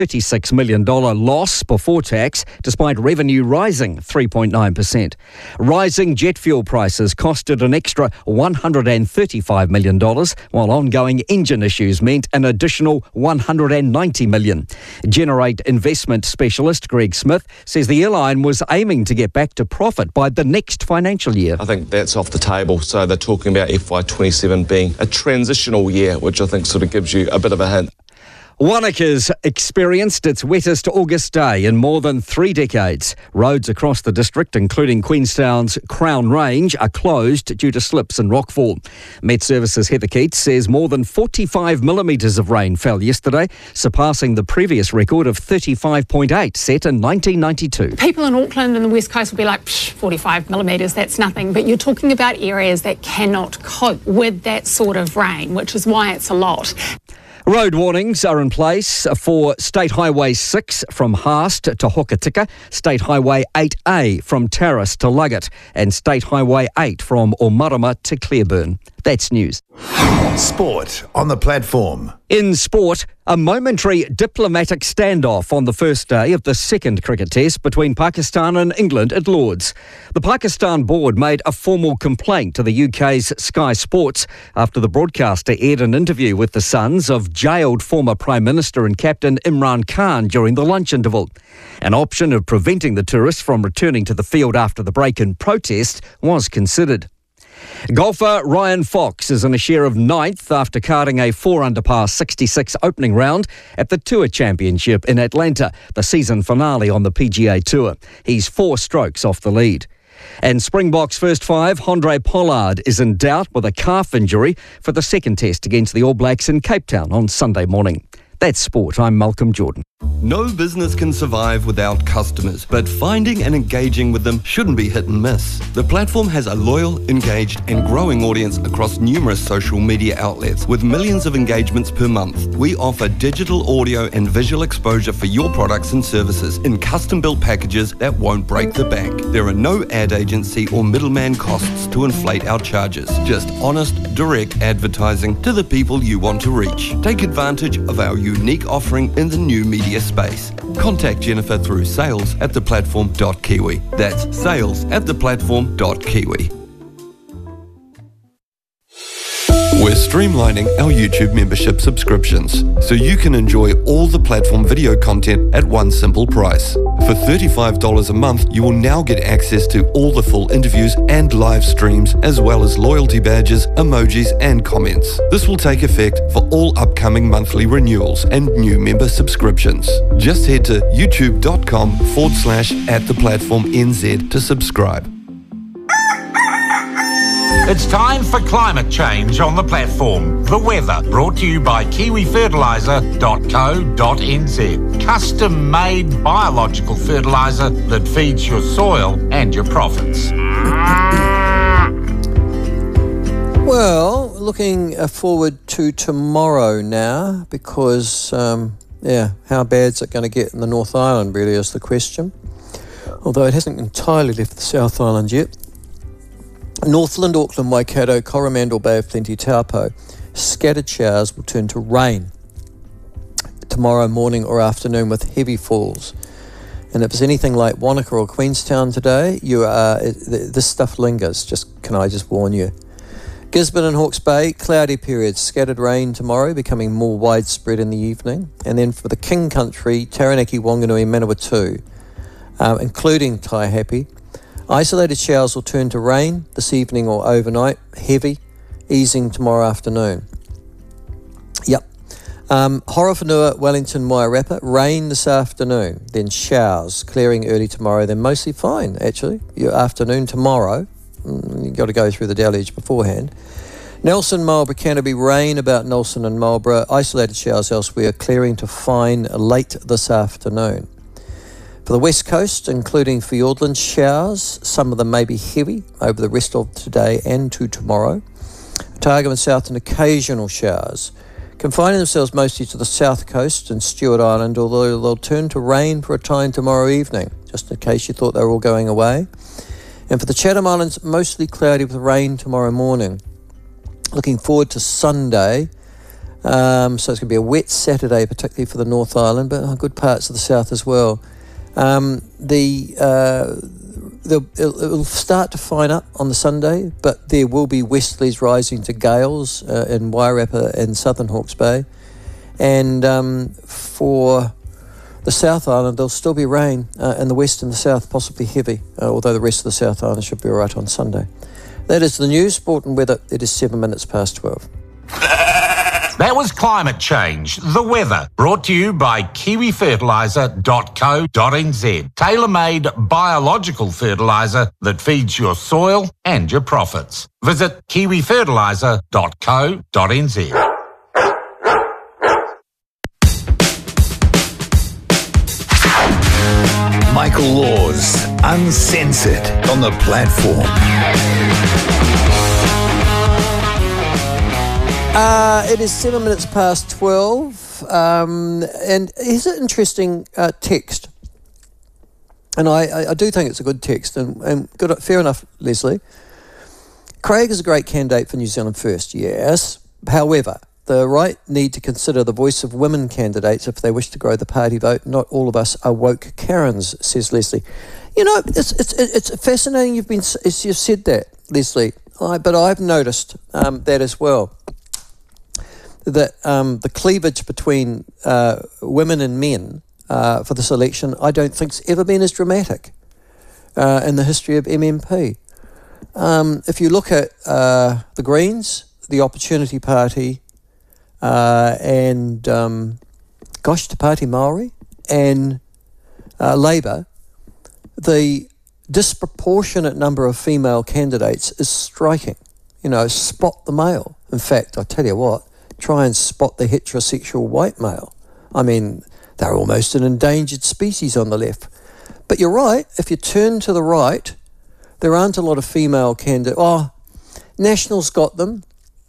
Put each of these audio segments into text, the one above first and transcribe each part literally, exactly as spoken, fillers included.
thirty-six million dollars loss before tax, despite revenue rising three point nine percent. Rising jet fuel prices costed an extra one hundred thirty-five million dollars, while ongoing engine issues meant an additional one hundred ninety million dollars. Generate investment specialist Greg Smith says the airline was aiming to get back to profit by the next financial year. I think that's off the table, so they're talking about F Y twenty-seven being a transitional year, which I think sort of gives you a bit of a hint. Wanaka's experienced its wettest August day in more than three decades. Roads across the district, including Queenstown's Crown Range, are closed due to slips and rockfall. Met Services Heather Keats says more than forty-five millimetres of rain fell yesterday, surpassing the previous record of thirty-five point eight set in nineteen ninety-two. People in Auckland and the West Coast will be like, forty-five millimetres, that's nothing. But you're talking about areas that cannot cope with that sort of rain, which is why it's a lot. Road warnings are in place for State Highway six from Haast to Hokitika, State Highway eight A from Terrace to Luggett, and State Highway eight from Omarama to Clearburn. That's news. Sport on the platform. In sport, a momentary diplomatic standoff on the first day of the second cricket test between Pakistan and England at Lord's. The Pakistan board made a formal complaint to the U K's Sky Sports after the broadcaster aired an interview with the sons of jailed former Prime Minister and captain Imran Khan during the lunch interval. An option of preventing the tourists from returning to the field after the break in protest was considered. Golfer Ryan Fox is in a share of ninth after carding a four under par sixty-six opening round at the Tour Championship in Atlanta, the season finale on the P G A Tour. He's four strokes off the lead. And Springboks first five, Handré Pollard is in doubt with a calf injury for the second test against the All Blacks in Cape Town on Sunday morning. That's sport. I'm Malcolm Jordan. No business can survive without customers, but finding and engaging with them shouldn't be hit and miss. The platform has a loyal, engaged and growing audience across numerous social media outlets with millions of engagements per month. We offer digital audio and visual exposure for your products and services in custom-built packages that won't break the bank. There are no ad agency or middleman costs to inflate our charges. Just honest, direct advertising to the people you want to reach. Take advantage of our unique offering in the new media space. Contact Jennifer through sales at the platform dot kiwi. That's sales at the platform dot kiwi. We're streamlining our YouTube membership subscriptions so you can enjoy all the platform video content at one simple price. For thirty-five dollars a month, you will now get access to all the full interviews and live streams, as well as loyalty badges, emojis and comments. This will take effect for all upcoming monthly renewals and new member subscriptions. Just head to youtube.com forward slash at the platform NZ to subscribe. It's time for climate change on the platform. The weather, brought to you by kiwi fertiliser dot co dot n z. Custom-made biological fertiliser that feeds your soil and your profits. Well, looking forward to tomorrow now, because, um, yeah, how bad's it going to get in the North Island, really, is the question. Although it hasn't entirely left the South Island yet. Northland, Auckland, Waikato, Coromandel Bay of Plenty, Taupo, scattered showers will turn to rain tomorrow morning or afternoon with heavy falls. And if it's anything like Wanaka or Queenstown today, you are this stuff lingers. Just can I just warn you? Gisborne and Hawke's Bay, cloudy periods, scattered rain tomorrow, becoming more widespread in the evening. And then for the King Country, Taranaki, Wanganui, Manawatu, um, including Taihape, isolated showers will turn to rain this evening or overnight, heavy, easing tomorrow afternoon. Yep. Um, Horowhenua, Wellington, Wairarapa, rain this afternoon, then showers, clearing early tomorrow, then mostly fine, actually. Your afternoon tomorrow, you've got to go through the deluge beforehand. Nelson, Marlborough, Canterbury, rain about Nelson and Marlborough, isolated showers elsewhere, clearing to fine late this afternoon. For the west coast, including Fiordland, showers, some of them may be heavy over the rest of today and to tomorrow. Otago and Southern, occasional showers, confining themselves mostly to the south coast and Stewart Island, although they'll turn to rain for a time tomorrow evening, just in case you thought they were all going away. And for the Chatham Islands, mostly cloudy with rain tomorrow morning. Looking forward to Sunday, Um, so it's going to be a wet Saturday, particularly for the North Island, but uh, good parts of the south as well. Um, the, uh, the it'll, it'll start to fine up on the Sunday, but there will be westerlies rising to gales uh, in Wairarapa and southern Hawke's Bay. And um, for the South Island, there'll still be rain uh, in the west and the south, possibly heavy, uh, although the rest of the South Island should be all right on Sunday. That is the news, sport and weather. It is seven minutes past twelve. That was Climate Change, the weather, brought to you by kiwi fertiliser dot co dot n z. Tailor-made biological fertiliser that feeds your soil and your profits. Visit kiwi fertiliser dot co dot n z. Michael Laws, uncensored on the platform. Uh, it is seven minutes past twelve, um, and here's an interesting uh, text. And I, I, I do think it's a good text, and, and good, fair enough, Leslie. Craig is a great candidate for New Zealand First, yes. However, the right need to consider the voice of women candidates if they wish to grow the party vote. Not all of us are woke Karens, says Leslie. You know, it's it's it's fascinating you've been you've said that, Leslie. I, but I've noticed um, that as well. That um, the cleavage between uh, women and men uh, for this election, I don't think's ever been as dramatic uh, in the history of M M P. Um, if you look at uh, the Greens, the Opportunity Party, uh, and um, gosh, Te Pāti Māori and uh, Labour, the disproportionate number of female candidates is striking. You know, spot the male. In fact, I tell you what, try and spot the heterosexual white male. I mean, they're almost an endangered species on the left. But you're right, if you turn to the right, there aren't a lot of female candidates. Oh, National's got them.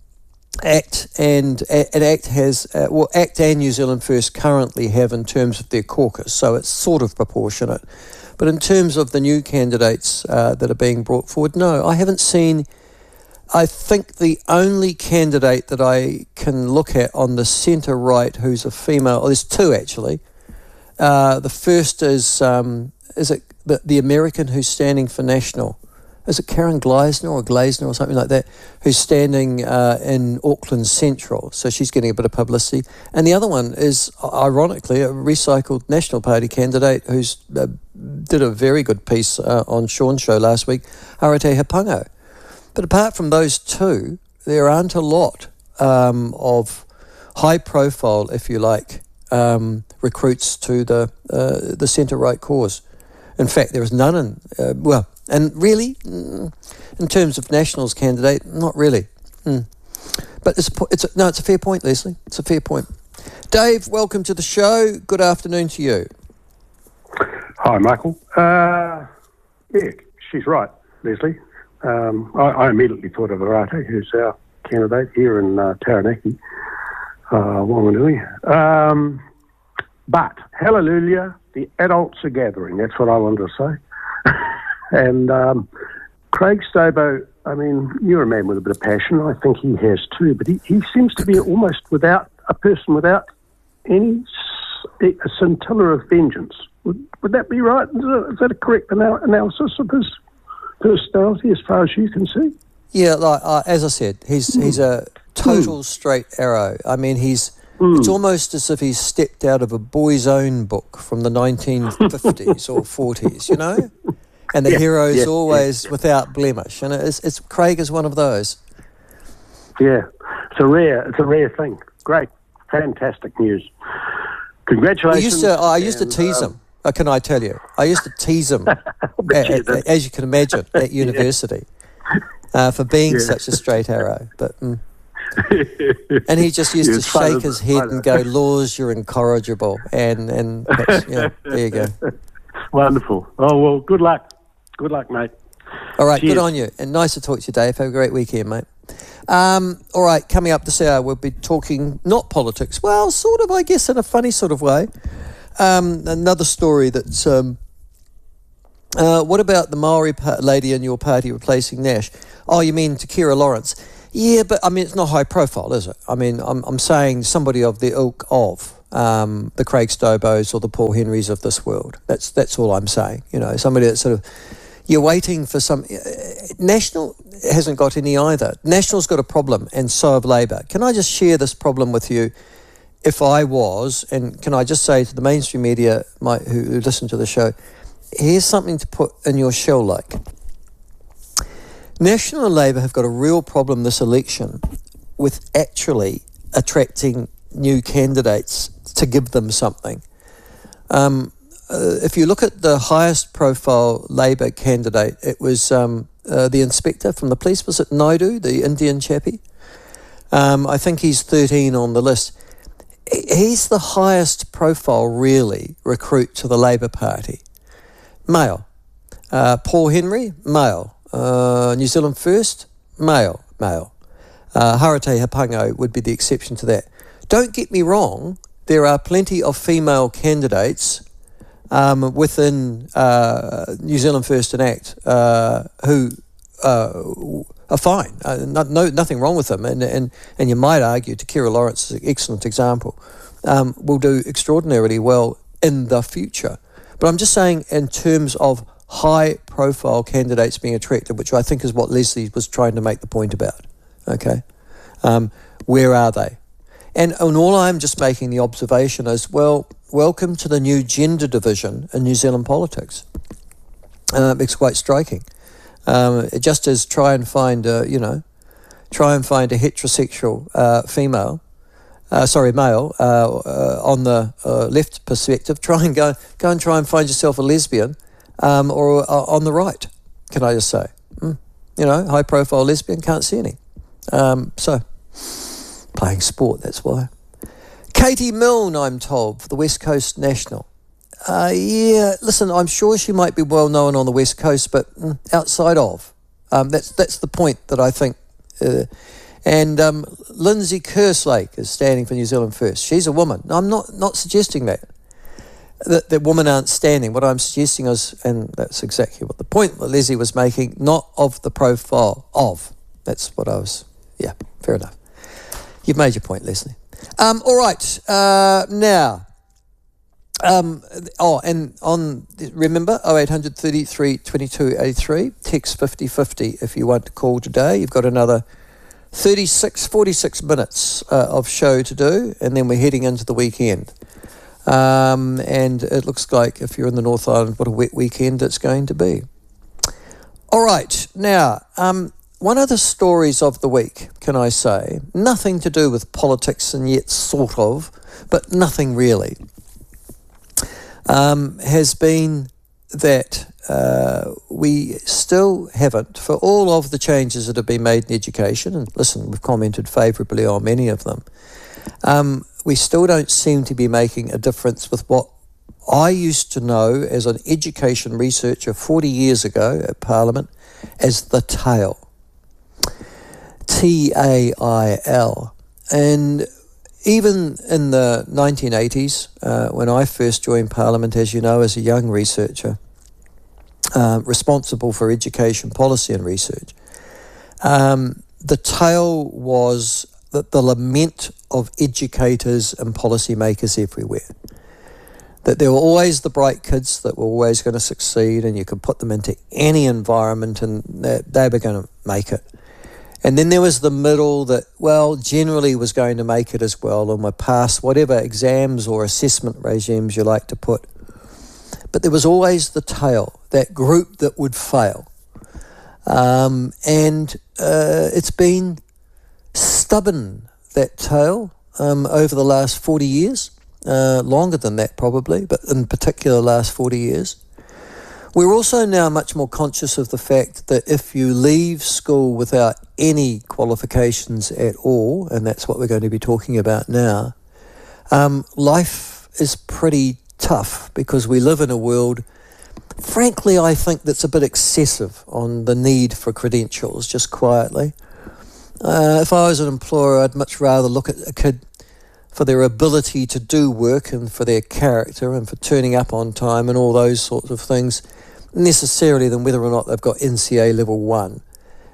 ACT and, and ACT has, uh, well, ACT and New Zealand First currently have in terms of their caucus, so it's sort of proportionate. But in terms of the new candidates uh, that are being brought forward, no, I haven't seen. I think the only candidate that I can look at on the centre-right who's a female, oh, there's two actually. Uh, the first is, um, is it the, the American who's standing for National? Is it Karen Gleisner or Gleisner or something like that, who's standing uh, in Auckland Central, so she's getting a bit of publicity. And the other one is, ironically, a recycled National Party candidate who's uh, did a very good piece uh, on Sean's show last week, Arate Hapango. But apart from those two, there aren't a lot um, of high-profile, if you like, um, recruits to the uh, the centre-right cause. In fact, there is none in, uh, well, and really, mm, in terms of Nationals candidate, not really. Mm. But it's a, it's a, no, it's a fair point, Leslie. It's a fair point. Dave, welcome to the show. Good afternoon to you. Hi, Michael. Uh, yeah, she's right, Leslie. Um, I, I immediately thought of Arate, who's our candidate here in uh, Taranaki, uh, Wanganui. Um, but, hallelujah, the adults are gathering. That's what I wanted to say. And um, Craig Stobo, I mean, you're a man with a bit of passion. I think he has too. But he, he seems to be almost without a person without any a scintilla of vengeance. Would, would that be right? Is that, is that a correct anal- analysis of his personality as far as you can see? Yeah, like uh, as I said, he's mm. he's a total mm. straight arrow. I mean, he's mm. it's almost as if he's stepped out of a Boy's Own book from the nineteen fifties or forties, you know? And the yeah, hero is yeah, always yeah. without blemish. And it's, it's Craig is one of those. Yeah, it's a rare, it's a rare thing. Great, fantastic news. Congratulations. I used to, I used and, to tease um, him. Uh, can I tell you? I used to tease him, at, at, at, as you can imagine, at university, uh, for being yeah. such a straight arrow. But mm. and he just used yeah, to shake his head and go, "Laws, you're incorrigible," and and that's, yeah, there you go. Wonderful. Oh well, good luck. Good luck, mate. All right, Cheers. Good on you, and nice to talk to you, Dave. Have a great weekend, mate. Um, all right, coming up this hour, we'll be talking not politics. Well, sort of, I guess, in a funny sort of way. Um, another story that's, um, uh, what about the Maori pa- lady in your party replacing Nash? Oh, you mean Takira Lawrence? Yeah, but I mean, it's not high profile, is it? I mean, I'm I'm saying somebody of the ilk of um, the Craig Stobos or the Paul Henrys of this world. That's that's all I'm saying. You know, somebody that sort of, you're waiting for some. Uh, National hasn't got any either. National's got a problem, and so have Labour. Can I just share this problem with you? If I was, and can I just say to the mainstream media my, who, who listen to the show, here's something to put in your shell like. National and Labour have got a real problem this election with actually attracting new candidates to give them something. Um, uh, if you look at the highest profile Labour candidate, it was um, uh, the inspector from the police. Was it Naidu, the Indian chappie? Um, I think he's thirteen on the list. He's the highest profile, really, recruit to the Labour Party. Male. Uh, Paul Henry, male. Uh, New Zealand First, male, male. Uh, Harate Hapango would be the exception to that. Don't get me wrong, there are plenty of female candidates um, within uh, New Zealand First and Act uh, who uh, are fine. Uh, no, no, nothing wrong with them. And, and, and you might argue, to Kira Lawrence is an excellent example, um, will do extraordinarily well in the future. But I'm just saying in terms of high-profile candidates being attracted, which I think is what Leslie was trying to make the point about, okay? Um, where are they? And, and all I'm just making the observation is, well, welcome to the new gender division in New Zealand politics. Uh, it's quite striking. Um, just as try and find, a, you know, try and find a heterosexual uh, female, uh, sorry, male, uh, uh, on the uh, left perspective, try and go, go and try and find yourself a lesbian, Um, or uh, on the right, can I just say? Mm. You know, high-profile lesbian, can't see any. Um, so, playing sport, that's why. Katie Milne, I'm told, for the West Coast National. Uh, yeah, listen, I'm sure she might be well known on the West Coast, but mm, outside of. Um, that's that's the point that I think. Uh, and um, Lindsay Kerslake is standing for New Zealand First. She's a woman. I'm not, not suggesting that. That, that women aren't standing. What I'm suggesting is, and that's exactly what the point that Leslie was making, not of the profile of. That's what I was, yeah, fair enough. You've made your point, Leslie. Um, all right, uh, now, um, oh, and on, remember, oh eight hundred thirty-three twenty-two eighty-three, text fifty fifty if you want to call today. You've got another thirty-six, forty-six minutes uh, of show to do, and then we're heading into the weekend. Um, and it looks like if you're in the North Island, what a wet weekend it's going to be. All right, now, um, one of the stories of the week, can I say, nothing to do with politics and yet sort of, but nothing really, um, has been that uh, we still haven't, for all of the changes that have been made in education, and listen, we've commented favourably on many of them, um, we still don't seem to be making a difference with what I used to know as an education researcher forty years ago at Parliament as the TAIL. T A I L. And even in the nineteen eighties, uh, when I first joined Parliament, as you know, as a young researcher, uh, responsible for education policy and research, um, the TAIL was the, the lament of educators and policymakers everywhere. That there were always the bright kids that were always going to succeed, and you could put them into any environment and they, they were going to make it. And then there was the middle that, well, generally was going to make it as well and would pass whatever exams or assessment regimes you like to put. But there was always the tail, that group that would fail. Um, and uh, it's been stubborn, that tail, um, over the last forty years. Uh, longer than that probably, but in particular last forty years. We're also now much more conscious of the fact that if you leave school without any qualifications at all, and that's what we're going to be talking about now, um, life is pretty tough because we live in a world, frankly, I think that's a bit excessive on the need for credentials, just quietly. Uh, if I was an employer, I'd much rather look at a kid for their ability to do work and for their character and for turning up on time and all those sorts of things, necessarily than whether or not they've got N C A level one.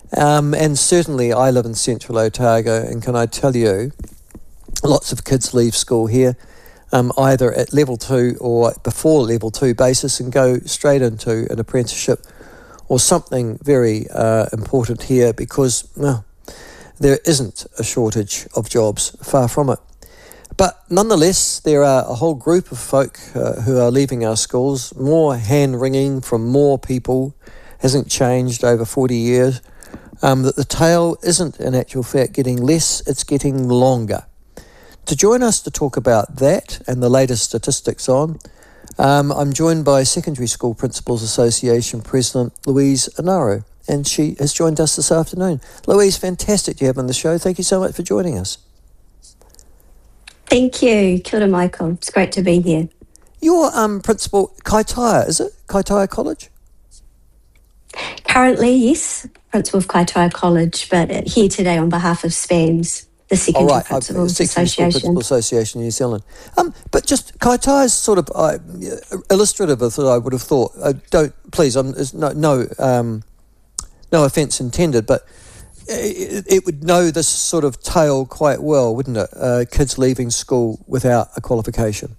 Um, and certainly I live in central Otago, and can I tell you, lots of kids leave school here um, either at level two or before level two basis and go straight into an apprenticeship or something very uh, important here because, well, there isn't a shortage of jobs, far from it. But nonetheless, there are a whole group of folk uh, who are leaving our schools. More hand-wringing from more people hasn't changed over forty years. Um, that the tail isn't, in actual fact, getting less, it's getting longer. To join us to talk about that and the latest statistics on, um, I'm joined by Secondary School Principals Association President Louise Anaru, and she has joined us this afternoon. Louise, fantastic to have on the show. Thank you so much for joining us. Thank you. Kia ora, Michael. It's great to be here. You're um, principal Kaitaia, is it? Kaitaia College? Currently, yes, principal of Kaitaia College, but here today on behalf of SPANZ, the Secondary oh, right. Principals Secondary Association. School Principal Association New Zealand. Um, but just Kaitaia is sort of uh, illustrative of what I would have thought. Uh, don't, please, um, there's no, no, um, no offence intended, but It, it would know this sort of tale quite well, wouldn't it? Uh, kids leaving school without a qualification.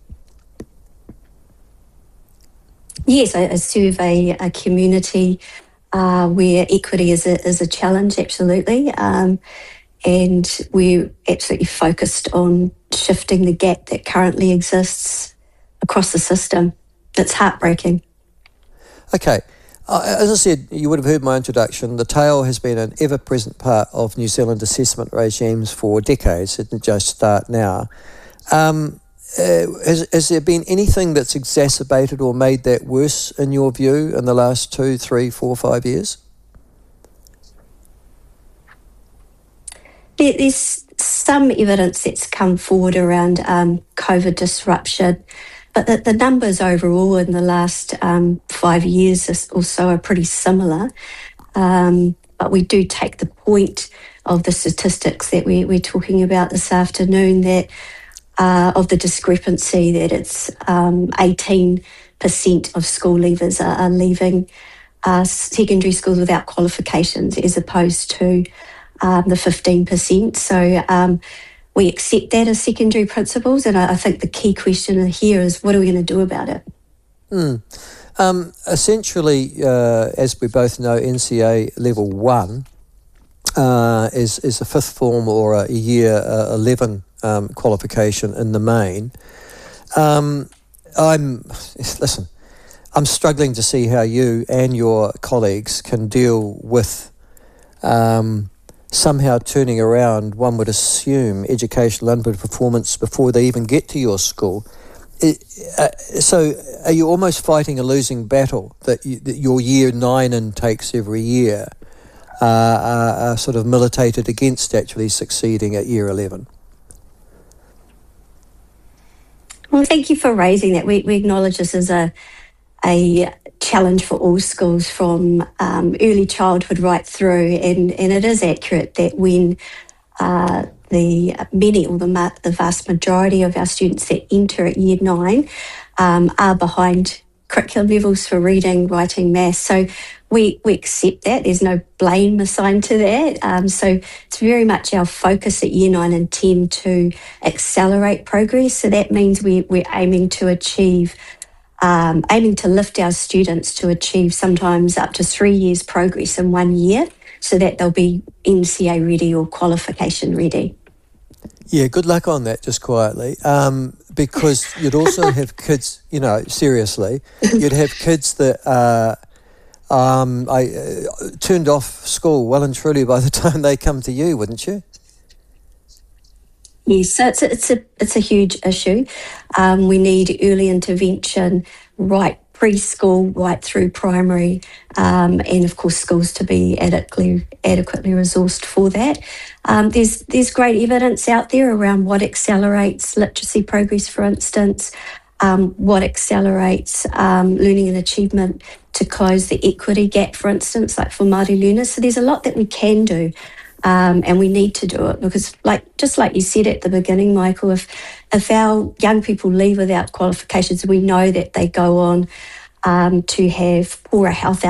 Yes, I, I serve a, a community uh, where equity is a, is a challenge, absolutely. Um, and we're absolutely focused on shifting the gap that currently exists across the system. It's heartbreaking. Okay. Uh, as I said, you would have heard my introduction, the tail has been an ever-present part of New Zealand assessment regimes for decades. It didn't just start now. Um, uh, has, has there been anything that's exacerbated or made that worse, in your view, in the last two, three, four, five years? There, there's some evidence that's come forward around um, COVID disruption. But the, the numbers overall in the last um, five years is also are pretty similar. Um, but we do take the point of the statistics that we, we're talking about this afternoon, that uh, of the discrepancy that it's um, eighteen percent of school leavers are, are leaving uh, secondary schools without qualifications as opposed to um, the fifteen percent. So um, we accept that as secondary principals, and I, I think the key question here is, what are we going to do about it? Mm. Um, essentially, uh, as we both know, N C A Level one uh, is, is a fifth form or a year uh, eleven um, qualification in the main. Um, I'm, listen, I'm struggling to see how you and your colleagues can deal with um, somehow turning around, one would assume, educational underperformance before they even get to your school. It, uh, so are you almost fighting a losing battle that, you, that your year nine intakes every year uh, are, are sort of militated against actually succeeding at year eleven? Well, thank you for raising that. We, we acknowledge this as a, a challenge for all schools from um, early childhood right through, and, and it is accurate that when uh, the many or the, ma- the vast majority of our students that enter at year nine um, are behind curriculum levels for reading, writing, maths. So we, we accept that. There's no blame assigned to that. Um, so it's very much our focus at year nine and ten to accelerate progress. So that means we, we're aiming to achieve Um, aiming to lift our students to achieve sometimes up to three years progress in one year so that they'll be N C A ready or qualification ready. Yeah, good luck on that, just quietly, um, because you'd also have kids, you know, seriously, you'd have kids that uh, um, I uh, turned off school well and truly by the time they come to you, wouldn't you? Yes, so it's a, it's a, it's a huge issue. Um, we need early intervention right preschool, right through primary, um, and of course schools to be adequately adequately resourced for that. Um, there's there's great evidence out there around what accelerates literacy progress, for instance, um, what accelerates um, learning and achievement to close the equity gap, for instance, like for Māori learners. So there's a lot that we can do. Um, and we need to do it because, like just like you said at the beginning, Michael, if if our young people leave without qualifications, we know that they go on um, to have poorer health